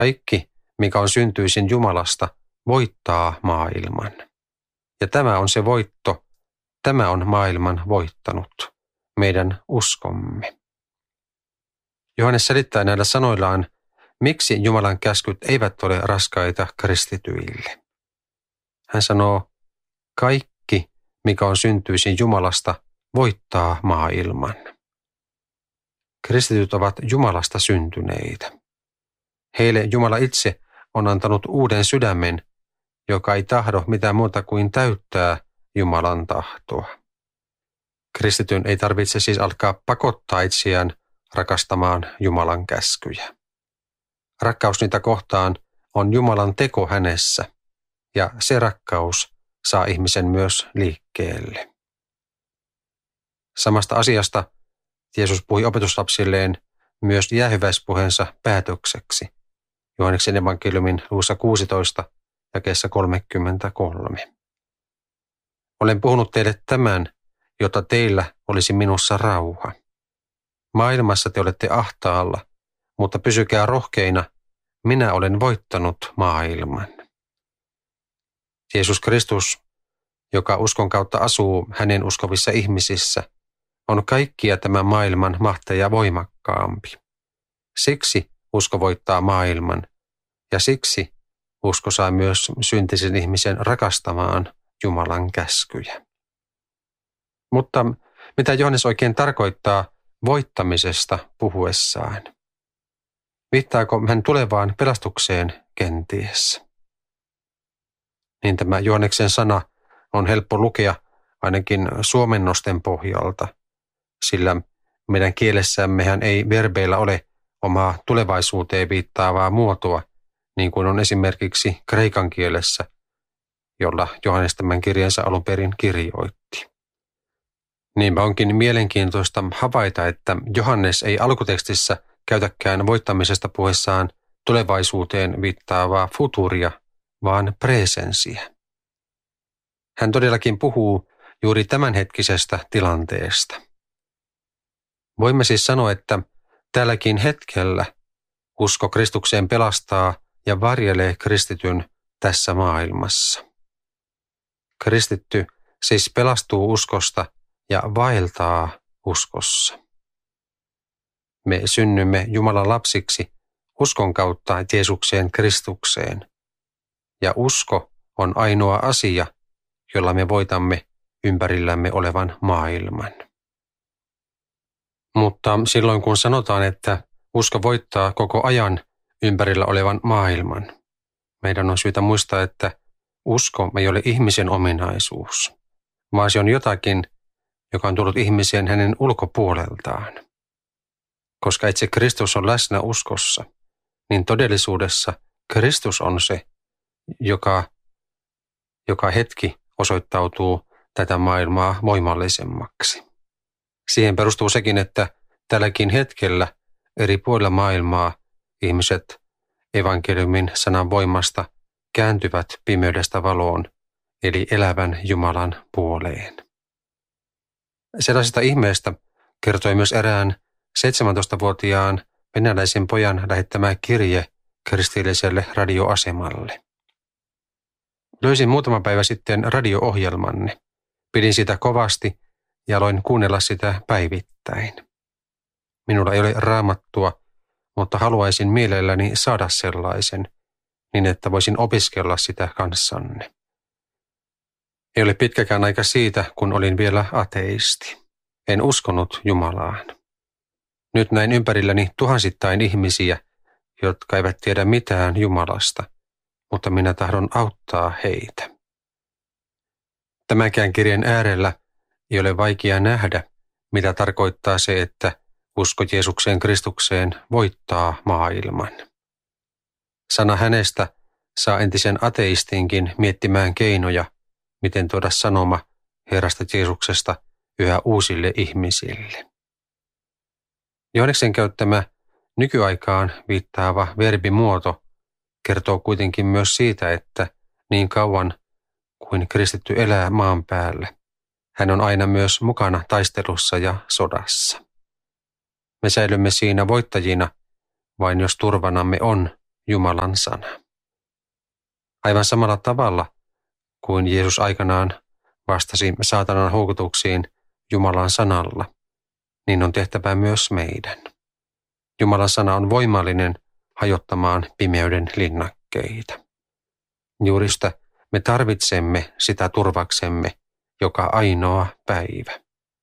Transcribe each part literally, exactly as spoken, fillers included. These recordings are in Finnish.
Kaikki, mikä on syntyisin Jumalasta, voittaa maailman. Ja tämä on se voitto, tämä on maailman voittanut, meidän uskomme. Johannes selittää näillä sanoillaan, miksi Jumalan käskyt eivät ole raskaita kristityille. Hän sanoo, kaikki, mikä on syntyisin Jumalasta, voittaa maailman. Kristityt ovat Jumalasta syntyneitä. Heille Jumala itse on antanut uuden sydämen, joka ei tahdo mitään muuta kuin täyttää Jumalan tahtoa. Kristityn ei tarvitse siis alkaa pakottaa itseään rakastamaan Jumalan käskyjä. Rakkaus niitä kohtaan on Jumalan teko hänessä, ja se rakkaus saa ihmisen myös liikkeelle. Samasta asiasta Jeesus puhui opetuslapsilleen myös jäähyväispuheensa päätökseksi, Johanneksen evankeliumin luvussa kuusitoista, jakeessa kolmekymmentäkolme. Olen puhunut teille tämän, jotta teillä olisi minussa rauha. Maailmassa te olette ahtaalla, mutta pysykää rohkeina, minä olen voittanut maailman. Jeesus Kristus, joka uskon kautta asuu hänen uskovissa ihmisissä, on kaikkia tämän maailman mahtaja voimakkaampi. Siksi usko voittaa maailman, ja siksi usko saa myös syntisen ihmisen rakastamaan Jumalan käskyjä. Mutta mitä Johannes oikein tarkoittaa voittamisesta puhuessaan? Viittaako hän tulevaan pelastukseen kenties? Niin tämä Johanneksen sana on helppo lukea ainakin suomennosten pohjalta, sillä meidän kielessämmehän ei verbeillä ole omaa tulevaisuuteen viittaavaa muotoa, niin kuin on esimerkiksi kreikan kielessä, jolla Johannes tämän kirjansa alun perin kirjoitti. Niinpä onkin mielenkiintoista havaita, että Johannes ei alkutekstissä käytäkään voittamisesta puheessaan tulevaisuuteen viittaavaa futuria, vaan presensiä. Hän todellakin puhuu juuri tämänhetkisestä tilanteesta. Voimme siis sanoa, että tälläkin hetkellä usko Kristukseen pelastaa ja varjelee kristityn tässä maailmassa. Kristitty siis pelastuu uskosta ja vaeltaa uskossa. Me synnymme Jumalan lapsiksi uskon kautta Jeesukseen Kristukseen. Ja usko on ainoa asia, jolla me voitamme ympärillämme olevan maailman. Mutta silloin kun sanotaan, että usko voittaa koko ajan ympärillä olevan maailman, meidän on syytä muistaa, että usko ei ole ihmisen ominaisuus, vaan se on jotakin, joka on tullut ihmiseen hänen ulkopuoleltaan. Koska itse Kristus on läsnä uskossa, niin todellisuudessa Kristus on se, joka, joka hetki osoittautuu tätä maailmaa voimallisemmaksi. Siihen perustuu sekin, että tälläkin hetkellä eri puolilla maailmaa ihmiset evankeliumin sanan voimasta kääntyvät pimeydestä valoon, eli elävän Jumalan puoleen. Sellaisesta ihmeestä kertoi myös erään seitsemäntoistavuotiaan venäläisen pojan lähettämä kirje kristilliselle radioasemalle. Löysin muutama päivä sitten radio-ohjelmanne. Pidin sitä kovasti ja aloin kuunnella sitä päivittäin. Minulla ei ole raamattua, mutta haluaisin mielelläni saada sellaisen, niin että voisin opiskella sitä kanssanne. Ei ole pitkäkään aika siitä, kun olin vielä ateisti. En uskonut Jumalaan. Nyt näin ympärilläni tuhansittain ihmisiä, jotka eivät tiedä mitään Jumalasta, mutta minä tahdon auttaa heitä. Tämänkään kirjan äärellä ei ole vaikea nähdä, mitä tarkoittaa se, että usko Jeesukseen Kristukseen voittaa maailman. Sana hänestä saa entisen ateistinkin miettimään keinoja, miten tuoda sanoma Herrasta Jeesuksesta yhä uusille ihmisille. Johanneksen käyttämä nykyaikaan viittaava verbimuoto kertoo kuitenkin myös siitä, että niin kauan kuin kristitty elää maan päällä, hän on aina myös mukana taistelussa ja sodassa. Me säilymme siinä voittajina vain jos turvanamme on Jumalan sana. Aivan samalla tavalla kuin Jeesus aikanaan vastasi saatanan houkutuksiin Jumalan sanalla, niin on tehtävä myös meidän. Jumalan sana on voimallinen hajottamaan pimeyden linnakkeita. Juuri sitä me tarvitsemme sitä turvaksemme joka ainoa päivä.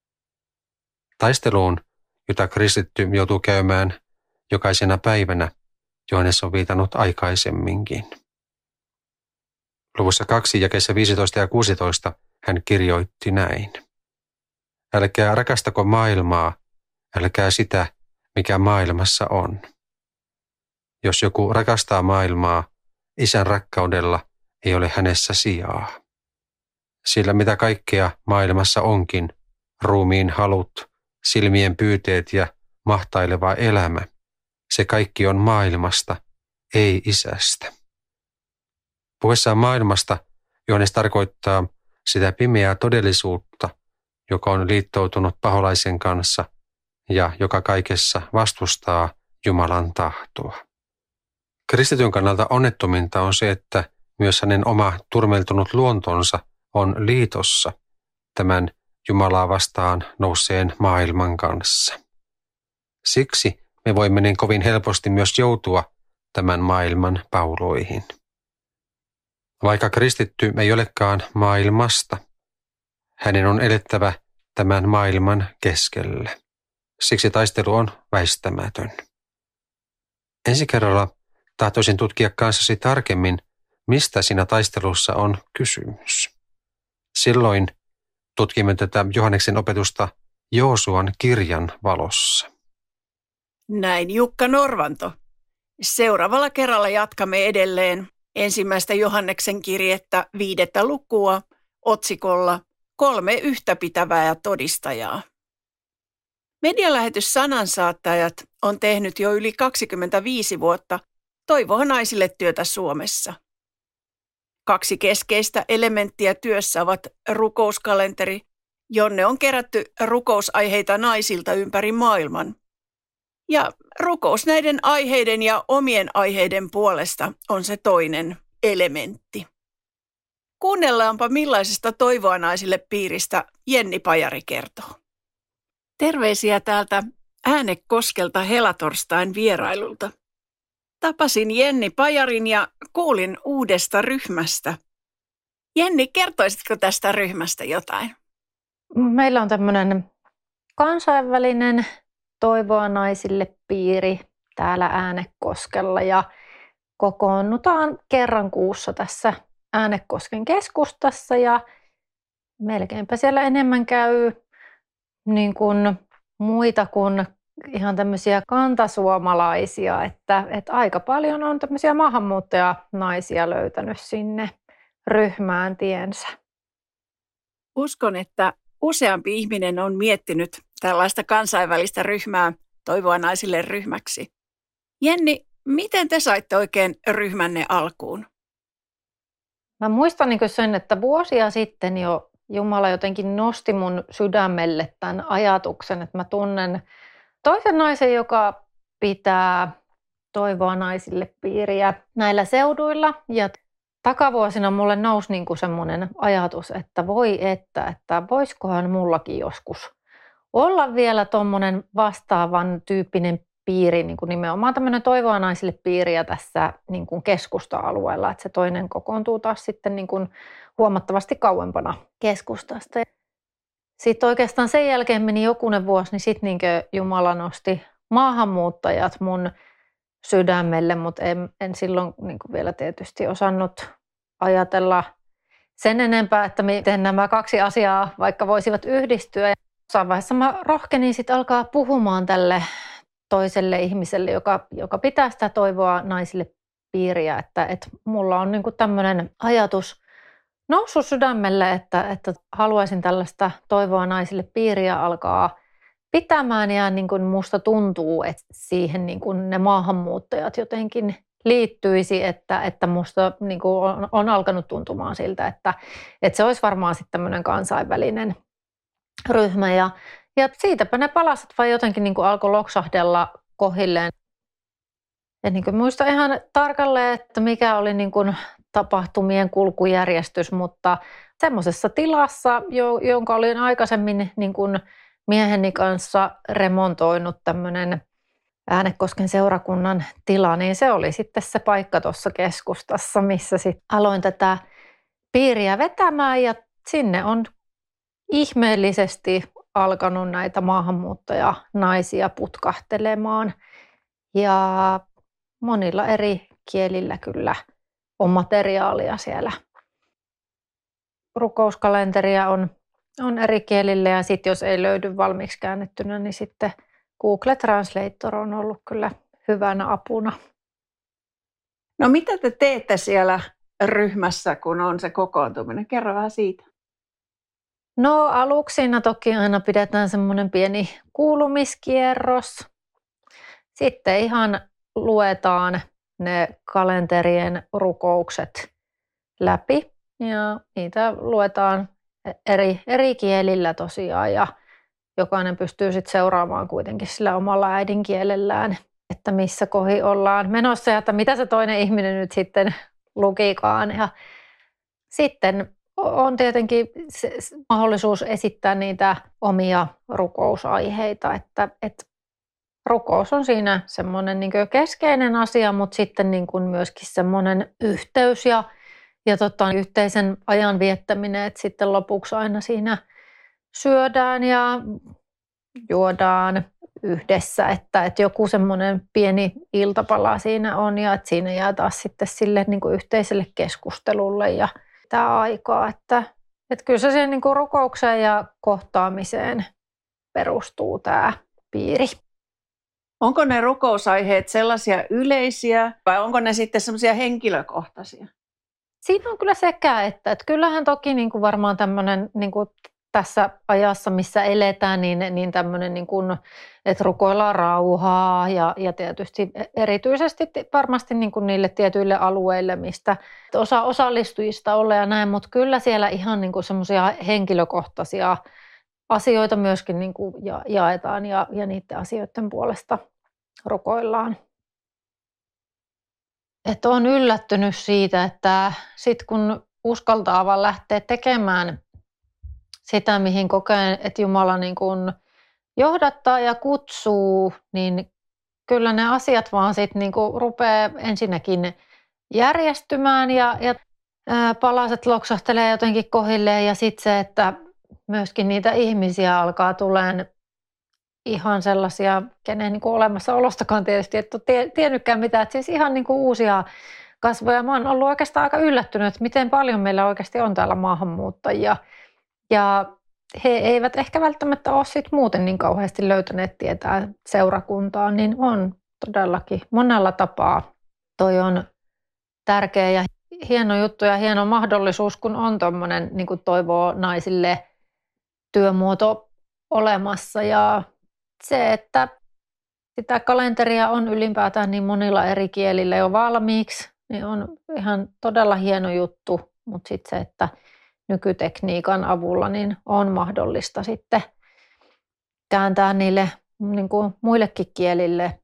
Taisteluun, jota kristitty joutuu käymään jokaisena päivänä, Johannes on viitannut aikaisemminkin. Luvussa kaksi jakeissa viisitoista ja kuusitoista hän kirjoitti näin. Älkää rakastako maailmaa, älkää sitä, mikä maailmassa on. Jos joku rakastaa maailmaa, Isän rakkaudella ei ole hänessä sijaa. Sillä mitä kaikkea maailmassa onkin, ruumiin halut, silmien pyyteet ja mahtaileva elämä, se kaikki on maailmasta, ei Isästä. Puhuessaan maailmasta Johannes tarkoittaa sitä pimeää todellisuutta, joka on liittoutunut paholaisen kanssa ja joka kaikessa vastustaa Jumalan tahtoa. Kristityn kannalta onnettominta on se, että myös hänen oma turmeltunut luontonsa on liitossa tämän Jumalaa vastaan nousseen maailman kanssa. Siksi me voimme niin kovin helposti myös joutua tämän maailman pauloihin. Vaikka kristitty ei olekaan maailmasta, hänen on elettävä tämän maailman keskellä. Siksi taistelu on väistämätön. Ensi kerralla tahtoisin tutkia kanssasi tarkemmin, mistä siinä taistelussa on kysymys. Silloin tutkimme tätä Johanneksen opetusta Joosuan kirjan valossa. Näin Jukka Norvanto. Seuraavalla kerralla jatkamme edelleen ensimmäistä Johanneksen kirjettä viidettä lukua otsikolla Kolme yhtäpitävää todistajaa. Medialähetys Sanansaattajat on tehnyt jo yli kaksikymmentäviisi vuotta Toivoa naisille työtä Suomessa. Kaksi keskeistä elementtiä työssä ovat rukouskalenteri, jonne on kerätty rukousaiheita naisilta ympäri maailman. Ja rukous näiden aiheiden ja omien aiheiden puolesta on se toinen elementti. Kuunnellaanpa millaisesta Toivoa naisille piiristä Jenni Pajari kertoo. Terveisiä täältä Äänekoskelta helatorstain vierailulta. Tapasin Jenni Pajarin ja kuulin uudesta ryhmästä. Jenni, kertoisitko tästä ryhmästä jotain? Meillä on tämmöinen kansainvälinen Toivoa naisille piiri täällä Äänekoskella ja kokoonnutaan kerran kuussa tässä Äänekosken keskustassa ja melkeinpä siellä enemmän käy niin kuin muita kuin ihan tämmöisiä kantasuomalaisia, että, että aika paljon on tämmöisiä maahanmuuttajanaisia löytänyt sinne ryhmään tiensä. Uskon, että useampi ihminen on miettinyt tällaista kansainvälistä ryhmää Toivoa naisille ryhmäksi. Jenni, miten te saitte oikein ryhmänne alkuun? Mä muistan niin sen, että vuosia sitten jo Jumala jotenkin nosti mun sydämelle tämän ajatuksen, että mä tunnen toisen naisen, joka pitää Toivoa naisille piiriä näillä seuduilla. Ja takavuosina mulle nousi niin kuin semmoinen ajatus, että voi että, että voisikohan mullakin joskus olla vielä tuommoinen vastaavan tyyppinen piiri, niin kuin nimenomaan tämmöinen Toivoa naisille piiriä tässä niin kuin keskusta-alueella, että se toinen kokoontuu taas sitten niin kuin huomattavasti kauempana keskustasta. Sitten oikeastaan sen jälkeen meni jokunen vuosi, niin sitten niin Jumala nosti maahanmuuttajat mun sydämelle, mutta en, en silloin niin kuin vielä tietysti osannut ajatella sen enempää, että miten nämä kaksi asiaa vaikka voisivat yhdistyä. Jossain vaiheessa mä rohkenin sitten alkaa puhumaan tälle toiselle ihmiselle, joka, joka pitää sitä Toivoa naisille piiriä, että, että mulla on niin kuin tämmöinen ajatus noussut sydämelle, että, että haluaisin tällaista Toivoa naisille piiriä alkaa pitämään ja niin kuin musta tuntuu, että siihen niin kuin ne maahanmuuttajat jotenkin liittyisi, että, että musta niin kuin on, on alkanut tuntumaan siltä, että, että se olisi varmaan sitten tämmöinen kansainvälinen ryhmä ja, ja siitäpä ne palaset vai jotenkin niin kuin alkoi loksahdella kohilleen. Ja niin kuin muista ihan tarkalleen, että mikä oli niin kuin tapahtumien kulkujärjestys, mutta semmoisessa tilassa, jonka olin aikaisemmin niin kuin mieheni kanssa remontoinut tämmöinen Äänekosken seurakunnan tila, niin se oli sitten se paikka tuossa keskustassa, missä sitten aloin tätä piiriä vetämään ja sinne on ihmeellisesti alkanut näitä maahanmuuttajanaisia putkahtelemaan ja monilla eri kielillä kyllä on materiaalia siellä. Rukouskalenteria on, on eri kielillä ja sitten jos ei löydy valmiiksi käännettynä, niin sitten Google Translator on ollut kyllä hyvänä apuna. No mitä te teette siellä ryhmässä, kun on se kokoontuminen? Kerro vähän siitä. No aluksi siinä toki aina pidetään semmoinen pieni kuulumiskierros. Sitten ihan luetaan ne kalenterien rukoukset läpi ja niitä luetaan eri, eri kielillä tosiaan ja jokainen pystyy sitten seuraamaan kuitenkin sillä omalla äidinkielellään, että missä kohi ollaan menossa ja että mitä se toinen ihminen nyt sitten lukikaan. Ja sitten on tietenkin se mahdollisuus esittää niitä omia rukousaiheita, että, että rukous on siinä semmoinen niin kuin keskeinen asia, mutta sitten niin kuin myöskin semmoinen yhteys ja, ja tota, yhteisen ajan viettäminen, että sitten lopuksi aina siinä syödään ja juodaan yhdessä, että, että joku semmoinen pieni iltapala siinä on ja että siinä jää taas sitten sille niin kuin yhteiselle keskustelulle ja tämä aikaa, että, että kyllä se siihen niin kuin rukoukseen ja kohtaamiseen perustuu tämä piiri. Onko ne rukousaiheet sellaisia yleisiä vai onko ne sitten semmoisia henkilökohtaisia? Siinä on kyllä sekä, että, että kyllähän toki niin kuin varmaan tämmöinen niin kuin tässä ajassa, missä eletään, niin, niin tämmöinen, niin kuin, että rukoillaan rauhaa ja, ja tietysti erityisesti varmasti niin kuin niille tietyille alueille, mistä osa osallistujista ole ja näin, mutta kyllä siellä ihan niin kuin semmoisia henkilökohtaisia asioita myöskin niin kuin ja, jaetaan ja, ja niiden asioiden puolesta rukoillaan. Että olen yllättynyt siitä, että sit kun uskaltaa vaan lähteä tekemään sitä, mihin kokee, että Jumala niin kuin johdattaa ja kutsuu, niin kyllä ne asiat vaan sitten niin kuin rupeaa ensinnäkin järjestymään ja, ja palaset loksahtelee jotenkin kohilleen ja sitten se, että myöskin niitä ihmisiä alkaa tulemaan ihan sellaisia, kenen niin kuin olemassaolostakaan tietysti, et ole tiennytkään mitään, että siis ihan niin kuin uusia kasvoja. Mä oon ollut oikeastaan aika yllättynyt, että miten paljon meillä oikeasti on täällä maahanmuuttajia. Ja he eivät ehkä välttämättä ole sit muuten niin kauheasti löytäneet tietää seurakuntaa, niin on todellakin monella tapaa. Toi on tärkeä ja hieno juttu ja hieno mahdollisuus, kun on tuommoinen niin kuin toivoo naisille työmuoto olemassa. Ja se, että sitä kalenteria on ylipäätään niin monilla eri kielillä jo valmiiksi, niin on ihan todella hieno juttu, mutta sitten se, että nykytekniikan avulla niin on mahdollista sitten kääntää niille niin kuin muillekin kielille.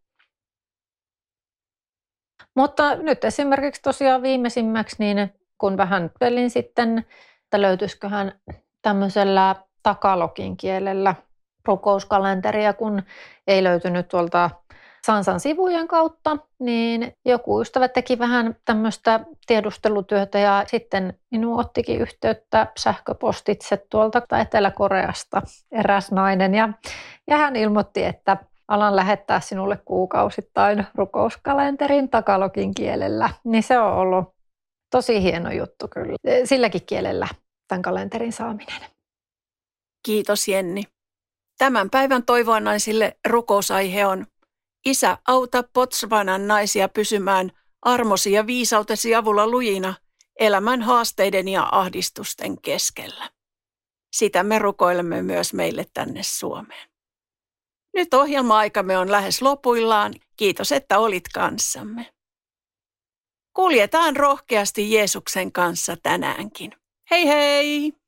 Mutta nyt esimerkiksi tosiaan viimeisimmäksi, niin kun vähän pelin sitten, että löytyisiköhän tämmöisellä tagalogin kielellä rukouskalenteria, kun ei löytynyt tuolta Sansan sivujen kautta, niin joku ystävä teki vähän tämmöistä tiedustelutyötä ja sitten minun ottikin yhteyttä sähköpostitse tuolta Etelä-Koreasta eräs nainen ja, ja hän ilmoitti, että alan lähettää sinulle kuukausittain rukouskalenterin tagalogin kielellä, niin se on ollut tosi hieno juttu kyllä, silläkin kielellä tämän kalenterin saaminen. Kiitos Jenni. Tämän päivän Toivoa naisille rukousaihe on: Isä, auta Botswanan naisia pysymään armosi ja viisautesi avulla lujina elämän haasteiden ja ahdistusten keskellä. Sitä me rukoilemme myös meille tänne Suomeen. Nyt ohjelma-aikamme on lähes lopuillaan. Kiitos, että olit kanssamme. Kuljetaan rohkeasti Jeesuksen kanssa tänäänkin. Hei hei!